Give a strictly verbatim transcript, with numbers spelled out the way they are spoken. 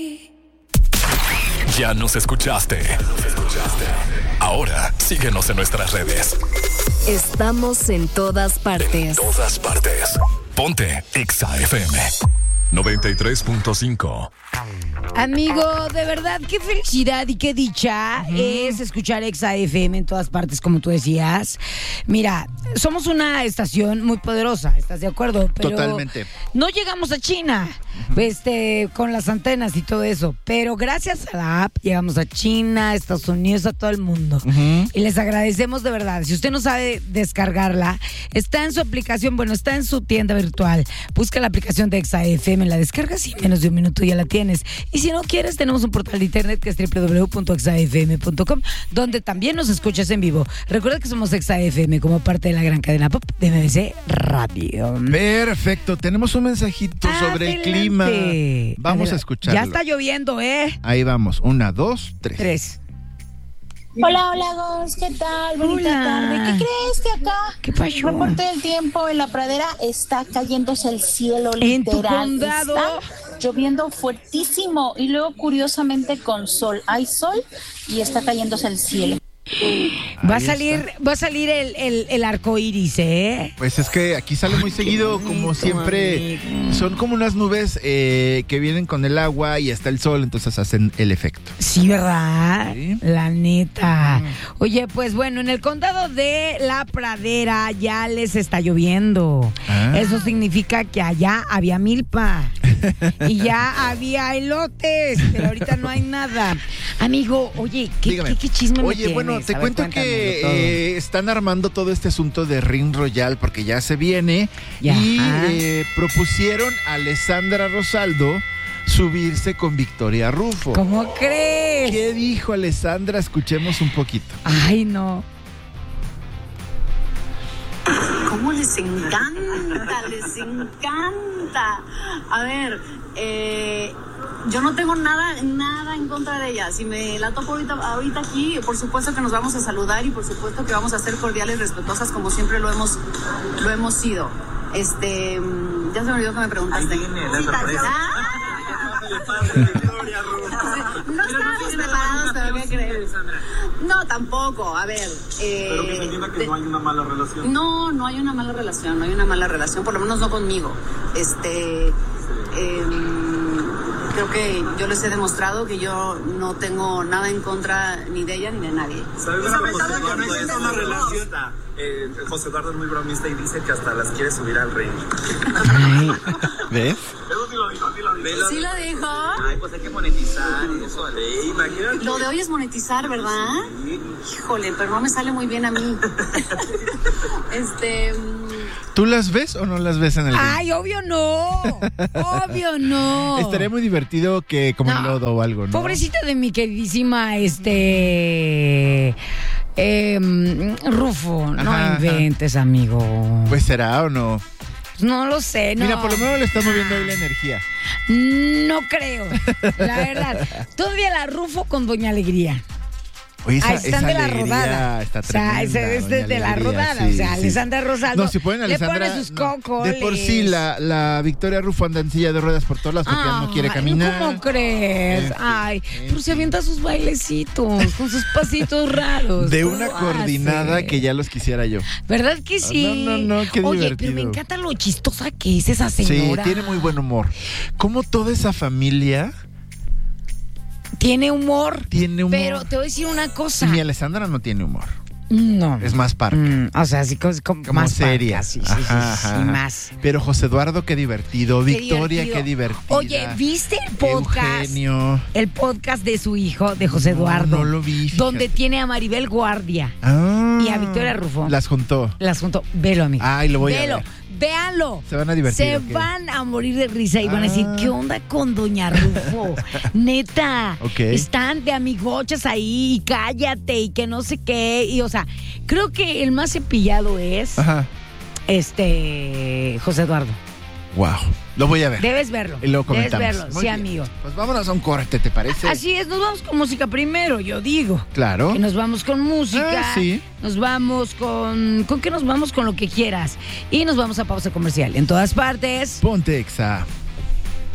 Ya nos escuchaste. Ahora síguenos en nuestras redes. Estamos en todas partes. En todas partes. Ponte Exa F M noventa y tres punto cinco. Amigo, de verdad, qué felicidad y qué dicha uh-huh. es escuchar Exa F M en todas partes, como tú decías. Mira, somos una estación muy poderosa, ¿estás de acuerdo? Pero totalmente. No llegamos a China, uh-huh. este, con las antenas y todo eso, pero gracias a la app llegamos a China, a Estados Unidos, a todo el mundo. Uh-huh. Y les agradecemos de verdad. Si usted no sabe descargarla, está en su aplicación, bueno, está en su tienda virtual. Busca la aplicación de Exa F M, la descargas y en menos de un minuto ya la tienes. Y si no quieres, tenemos un portal de internet que es doble u doble u doble u punto exa f m punto com, donde también nos escuchas en vivo. Recuerda que somos Exa F M como parte de la gran cadena pop de M B C Radio. Perfecto, tenemos un mensajito Adelante. sobre el clima. Vamos Adelante. a escucharlo. Ya está lloviendo, ¿eh? Ahí vamos, una, dos, tres. Tres. Hola, hola, Gonz, ¿qué tal? Bonita Hola. tarde. ¿Qué crees que acá? ¿Qué pasó? Reporte del tiempo en la pradera, está cayéndose el cielo literal. ¿En tu condado? Está lloviendo fuertísimo y luego curiosamente con sol. Hay sol y está cayéndose el cielo. Va a salir, va a salir el, el, el arco iris, ¿eh? Pues es que aquí sale muy Ay, seguido, bonito, como siempre. Amigo. Son como unas nubes eh, que vienen con el agua y hasta el sol, entonces hacen el efecto. Sí, ¿verdad? ¿Sí? La neta. Oye, pues bueno, en el condado de La Pradera ya les está lloviendo. Ah. Eso significa que allá había milpa. Y ya había elotes, pero ahorita no hay nada. Amigo, oye, ¿qué, qué, qué chisme Oye, me bueno, tienes? te A cuento ver, que eh, están armando todo este asunto de Ring Royal porque ya se viene. Ya. Y eh, propusieron a Alessandra Rosaldo subirse con Victoria Rufo. ¿Cómo crees? ¿Qué dijo Alessandra? Escuchemos un poquito. Ay, no. ¿Cómo les encanta? Les encanta. A ver, eh, yo no tengo nada, nada en contra de ella. Si me la topo ahorita, ahorita aquí, por supuesto que nos vamos a saludar y por supuesto que vamos a ser cordiales, respetuosas, como siempre lo hemos, lo hemos sido. Este, ya se me olvidó que me preguntaste. Ahí viene la sorpresa. ¿Ah? No estábamos preparados, te voy a creer. No, tampoco, a ver. Eh, Pero que se entienda que no hay una mala relación. No, no hay una mala relación, no hay una mala relación, por lo menos no conmigo. Este, sí. eh, creo que yo les he demostrado que yo no tengo nada en contra ni de ella ni de nadie. ¿Sabes una cosa? No es una relación. Eh, José Eduardo es muy bromista y dice que hasta las quiere subir al ring. ¿Ves? Eso sí lo dijo, sí lo dijo. ¿Sí lo dijo? Ay, pues hay que monetizar y eso. Eh, imagínate. Lo de hoy es monetizar, ¿verdad? Sí. Híjole, pero no me sale muy bien a mí. este... ¿Tú las ves o no las ves en el ring? Ay, obvio no. Obvio no. Estaría muy divertido que como no. lodo o algo, ¿no? Pobrecita de mi queridísima, este... Eh, Rufo, ajá, no inventes, ajá. amigo. Pues será o no. No lo sé, no. Mira, por lo menos le está moviendo ahí la energía. No creo, la verdad. Todavía la Rufo con Doña Alegría. Oye, esa, Ahí están esa de la rodada. Está tremenda, o sea, es de, de la rodada. Sí, o sea, sí. Alessandra Rosaldo. No, si ponen Alessandra, le pone sus cocos. De por sí, la, la Victoria Rufo anda en silla de ruedas por todas las porque ah, no quiere caminar. ¿Cómo crees? En Ay, en pero se avienta sus bailecitos, con sus pasitos raros. De una coordinada hace? que ya los quisiera yo. ¿Verdad que sí? No, no, no, qué Oye, divertido. pero me encanta lo chistosa que es esa señora. Sí, tiene muy buen humor. Como toda esa familia... Tiene humor. Tiene humor. Pero te voy a decir una cosa. Mi Alessandra no tiene humor. No. Es más parca. Mm, o sea, así como, como más seria. Parca, sí, sí, ajá, sí, sí, ajá. sí, más. Pero José Eduardo, qué divertido. Qué Victoria, divertido. qué divertida. Oye, ¿viste el podcast? Eugenio. El podcast de su hijo, de José Eduardo. No, no lo vi. Fíjate. Donde tiene a Maribel Guardia. Ah, y a Victoria Rufo. Las juntó. Las juntó. Velo, amigo. Ay, lo voy Velo. a ver. Véanlo. Se van a divertir. Se okay. van a morir de risa y ah. van a decir, ¿qué onda con Doña Rufo? Neta. Okay. Están de amigochas ahí y cállate y que no sé qué. Y o sea, creo que el más cepillado es Ajá. este José Eduardo. Wow. Lo voy a ver. Debes verlo. Y luego comentamos. Debes verlo, Muy sí, bien. amigo. Pues vámonos a un corte, ¿te parece? Así es, nos vamos con música primero, yo digo. Claro. Que nos vamos con música. Ah, sí. Nos vamos con... ¿Con qué nos vamos? Con lo que quieras. Y nos vamos a pausa comercial. En todas partes. Ponte Exa.